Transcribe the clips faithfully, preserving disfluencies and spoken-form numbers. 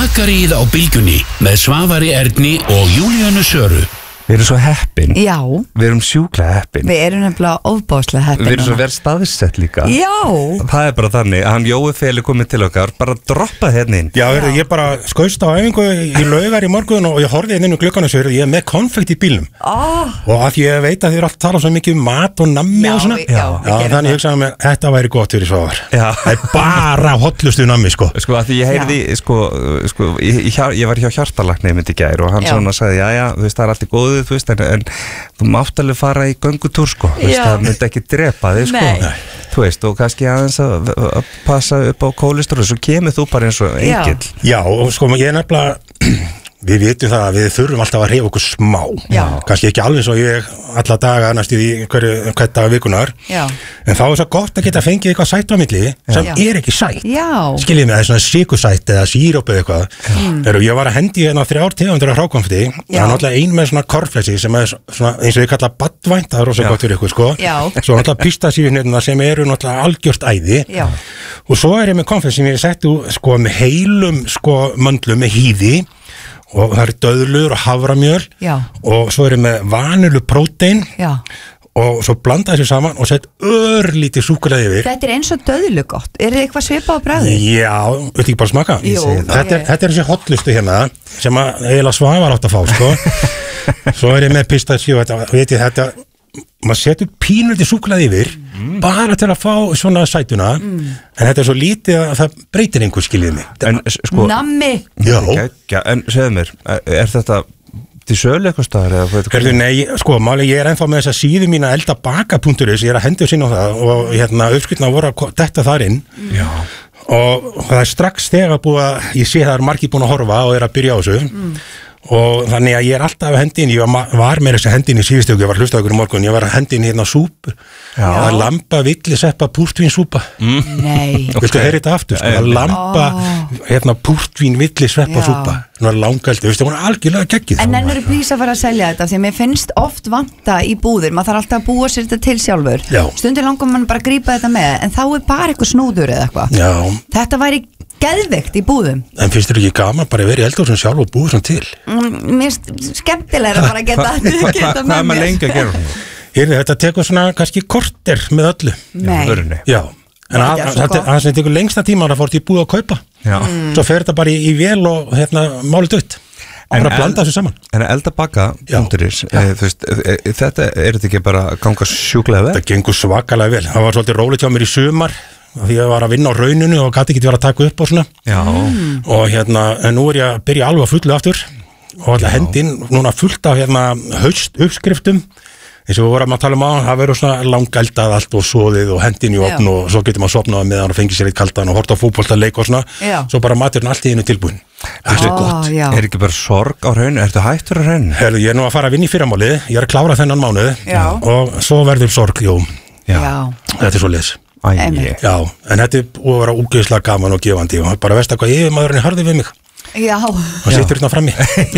Bakaríið á Bylgjunni með Svavari Erni og Júlíönu Söru. Við erum svo heppin. Já. Við erum sjúklega heppin. Við erum nefnilega ofbáslega heppin. Við erum svo verið staðsett líka. Já. Það er bara þannig að hann Jói Feli komið til okkar, bara droppa hérna inn. Já, Já. Ég bara skauðst á æfingu í Laugar í morgun og ég horfði inn inn um glugganum og ég er með konfekt í bílnum. Oh. Og að ég veit að þið eru alltaf talað svo mikið um mat og nammi já, og svona. Já, Já, þannig ég hugsaði mér, þetta væri gott fyrir Svavar. Það er bara hotlustu nammi, sko. Sko, að því ég heyrði, sko, sko ég, ég var hjá hjartalækni myndi gær og hann já. Svona sagði, já, já, þú veist, það er allt í góðu, þú veist, en, en þú mátt alveg fara í göngutúr, sko, veist, það myndi ekki drepa þig, sko. Nei. Þú veist, og kannski aðeins að, að passa upp á kólesteról, svo kemur þú bara eins og engill. Já, og sko, ég er nefnilega, við vitum það að við þurfum alltaf að reyfa okkur smá. Já. Kannski ekki alveg svo ég alla daga næstu í hverju, hverju daga vikunar. Já. En þá er svo gott að geta fengið eitthvað sætt á milli sem Já. Er ekki sætt. Já. Skiljið mig, það er svona sykursætt eða síróp eða eitthvað. Þegar ég var að hendi hérna þrjár tegundir af hrákonfekti, það er náttúrulega ein með svona kornflexi sem er svona eins og ég kalla badvænt, það er rosa gott fyrir ykkur, sko. Já. Svo náttúrulega pistasífnirna sem eru náttúrulega algjört æði. Já. Og svo er ég með konfekt sem ég settu sko með heilum sko möndlum með hýði og það eru döðlur og haframjöl Já. Og svo er ég með vanilu prótein Já. Og svo blanda þessu saman og sett örlítið súkkulaði yfir. Þetta er eins og döðlu gott. Er það eitthvað svipað á bragði? Já, veit ekki bara smaka. Jú, þetta, okay. er, þetta er þessi hotlustu hérna sem að eiginlega Svavar átt að fá, sko. Svo er ég með pistasíu og þetta, veit ég þetta maður setur pínulítið súkkulaði yfir mm. bara til að fá svona sætuna mm. en þetta er svo lítið að það breytir einhver skiljið mig. En sko Nammi. Já. En segðu mér, er, er þetta til sölu eitthvað staðar eða hvað? Herðu, nei, sko, máli ég er ennþá með þessa síðu mína eldabaka punktur is, ég er að hendur sín á það og hérna uppskriftna voru að detta þar inn. Já. Og það er strax þegar búið að ég sé það er margir búin að horfa og er að byrja á þessu. Mm. Og þannig að ég er alltaf að hendin ég var, var með þessi hendin í síðustu og ég var að hlusta á ykkur í morgun, ég var að hendin hérna súpu það er lamba villiseppa púrtvínsúpa mm. Nei Viltu heyri þetta aftur, sko, það er lamba oh. hérna púrtvín villiseppa súpa svona langaldi, veistu, það var algjörlega geggið. En ennur er plís að fara að selja þetta því að mér finnst oft vanta í búðir maður þarf alltaf að búa sér þetta til sjálfur Já. Stundir langar mann bara að grípa þetta með en þá er bara eitthvað snúður eða eitthvað Þetta væri geðveikt í búðum. En finnst þér ekki gaman bara að vera í eldhúsinu sjálf og búið svona til? Mm, mér finnst skemmtilega bara að geta, geta Hvað er maður lengi að gera svona? Heyrðu, þetta tekur svona kannski korter með öllu. Nei. Já, en að, að, að, það sem tekur lengsta tíma að það fórt í búið að kaupa. Já. Mm. Svo fer þetta bara í, í vel og hérna málið dött. En bara blanda þessu saman. En eldabaka punkturis, e, þú veist, e, e, þetta er þetta ekki bara að ganga sjúklega vel? Þetta gengur svakalega vel. Það var svolítið rólegt hjá mér í sumar því ég var að vinna á rauninu og gæti ekki verið að taka upp og svona. Já. Mm. Og hérna, en nú er ég að byrja alveg að fullu aftur og alltaf hendinn núna fullt af hérna haust uppskriftum eins og við vorum að tala um á, það verður svona langeldað allt og soðið og hendinn í opn og svo getur maður sopnað með hann og fengið sér eitt kaldan og horta á fótboltaleik og svona, já. Svo bara maturinn allt í einu tilbúin. Þetta er gott. Já. Er ekki bara sorg á hrauninu? Ertu hættur á hrauninu? Herðu, ég er nú að fara að vinna í fyrramálið, ég er að klára þennan mánuð já. Og svo verður sorg, jú. Já. Þetta er svo leis. Já, en þetta er búið að vera úgeðslega gaman og gefandi og bara veist að hvað yfirmaðurinn er harðið við mig. Já. Og sittur hérna frammi.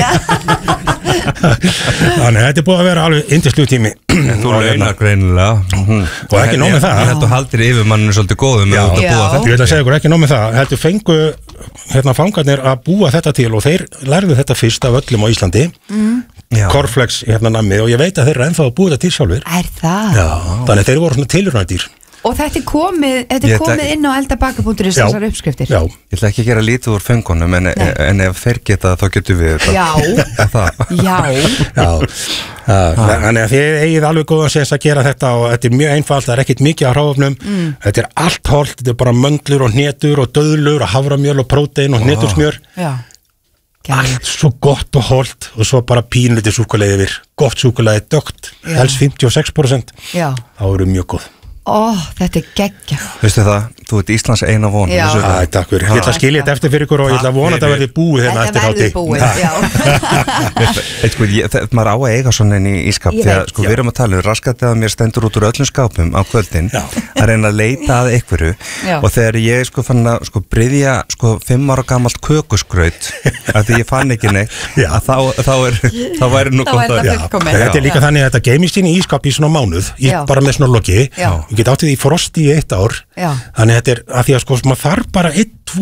Þannig þetta er búið að vera alveg yndislegur tími. Þú launar greinilega. Og ekki nóg með það. Ég held að haldir yfirmanninu svolítið góðum með að búa þetta. Ég ætla að segja ykkur ekki nóg með það. Heldur fengu hérna fangarnir að búa þetta til og þeir lærðu þetta fyrst af öllum á Íslandi. Corflex hérna nammi og ég veit að þeir eru ennþá að búa þetta til sjálfur. Er það? Já, þannig þeir voru svona tilraunadýr. Og þetta er komið, þetta er komið inn á eldabaka punktur is þessar uppskriftir. Já. Ég ætla ekki að gera lítið úr fengunum en, en ef þeir geta þá getum við þetta. Já. Já. Já. Þannig að þið eigið alveg góðan sens að gera þetta og þetta er mjög einfalt, það er ekkit mikið af hráefnum. Mm. Þetta er allt holt, þetta er bara möndlur og hnetur og döðlur og haframjöl og prótein og hnetursmjör. Já. Allt svo gott og holt og svo bara pínlítið súkkulaði yfir. Gott súkkulaði dögt, helst fimmtíu og sex prósent. Já. Það eru mjög góð. Ó, þetta er geggja. Veistu það, þú ert Íslands eina von. Já. Æ, takk fyrir. Ég ætla að skilja þetta eftir fyrir ykkur og ég ætla að vona að þetta verði búið hérna eftir hátíð. Þetta verði búið, já. Sko, ég, það, maður á að eiga svona inn í ískap því að sko, við erum að tala um raskatið að mér stendur út úr öllum skápum á kvöldin já. Að reyna að leita að einhverju og þegar ég sko fann að sko bryðja sko fimm ára gamalt kökuskraut að því ég fann ekki neitt að þá, þá er þá væri nú gott að þetta er líka þannig að þetta geymist inn í ískap í svona mánuð í, bara með svona loki ég get áttið í frosti í eitt ár já. Þannig þetta er að því að sko maður þarf bara einn, tvo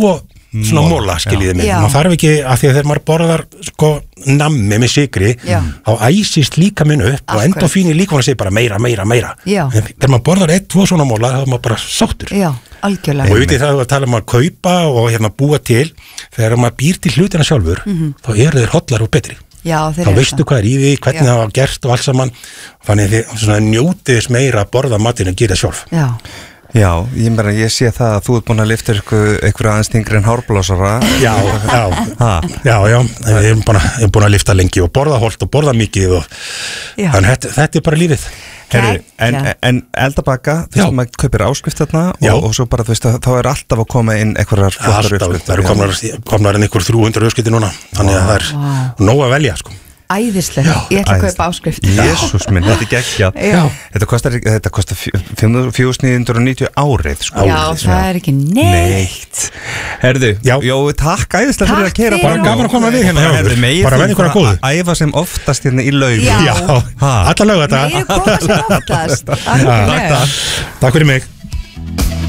svona móla, skiljiði mig. Maður þarf ekki, af því að þegar maður borðar sko nammi með sykri, þá æsist líka minn upp og endorfín í líkamanum segir bara meira, meira, meira. En þegar maður borðar eitt, tvo svona móla, þá er maður bara sáttur. Já, algjörlega. Og við veitum það að tala um að kaupa og hérna búa til, þegar maður býr til hlutina sjálfur, þá eru þeir hollar og betri. Já, þá veistu hvað er í því, hvernig það var gert og allt saman, þannig þið njótiðis meira að borða matinn en gera sjálf. Já. Já, ég meina, ég sé það að þú ert búin að lyfta ykkur aðeins þingri en hárblásara. Já, já, já, já, ég er búin að, búin að lyfta lengi og borða holt og borða mikið og þannig þetta, þetta er bara lífið. Heru, en, en eldabaka, þú veist að maður kaupir áskrift þarna og, og svo bara þú veist að þá er alltaf að koma inn einhverjar flottar uppskriftir. Það eru komnar, komnar inn einhver þrjú hundruð uppskriftir núna, þannig að það er wow. nóg að velja sko. Æðislega, ég ætla að kaupa áskrift. Jésús minn, þetta er geggjað. Þetta kostar, þetta kostar fjögur þúsund níu hundruð og níutíu árið sko. Já, það er ekki neitt. Herðu, Jói, takk æðislega fyrir að keyra. Bara gaman að koma við hérna hjá okkur. Bara venni ykkur að góðu. Æfa sem oftast hérna í laug. Já, alla lauga þetta. Meiri koma sem oftast. Takk fyrir mig.